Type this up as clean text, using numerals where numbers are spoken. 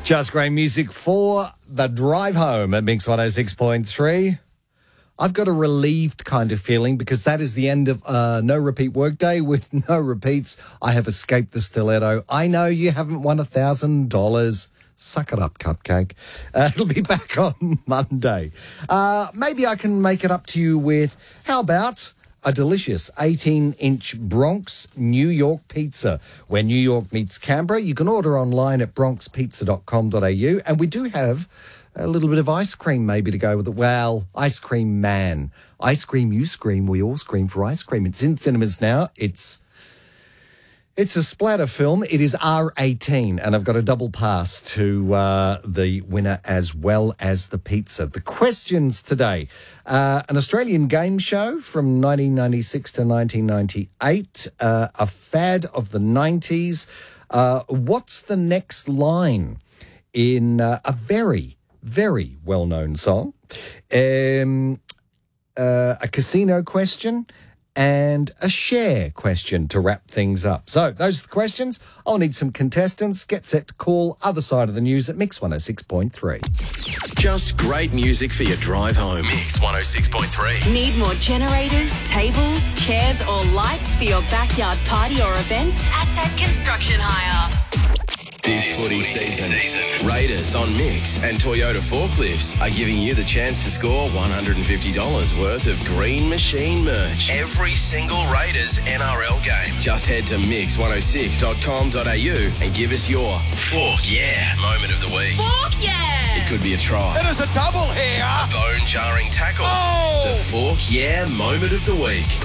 Just great music for the drive home at Mix 106.3. I've got a relieved kind of feeling because that is the end of no repeat workday with no repeats. I have escaped the stiletto. I know you haven't won $1,000. Suck it up, Cupcake. It'll be back on Monday. Maybe I can make it up to you with, how about a delicious 18-inch Bronx New York pizza. Where New York meets Canberra. You can order online at bronxpizza.com.au. And we do have a little bit of ice cream maybe to go with it. Well, Ice Cream Man. Ice cream, you scream, we all scream for ice cream. It's in cinemas now. It's a splatter film. It is R18, and I've got a double pass to the winner as well as the pizza. The questions today. An Australian game show from 1996 to 1998, a fad of the 90s. What's the next line in a very, very well-known song? A casino question and a share question to wrap things up. So those are the questions. I'll need some contestants. Get set to call other side of the news at Mix 106.3. Just great music for your drive home. Mix 106.3. Need more generators, tables, chairs or lights for your backyard party or event? Asset Construction Hire. This footy season, Raiders on Mix and Toyota Forklifts are giving you the chance to score $150 worth of Green Machine merch every single Raiders NRL game. Just head to mix106.com.au and give us your Fork Yeah moment of the week. Fork Yeah! It could be a try. It is a double here. A bone-jarring tackle. Oh! The Fork Yeah moment of the week.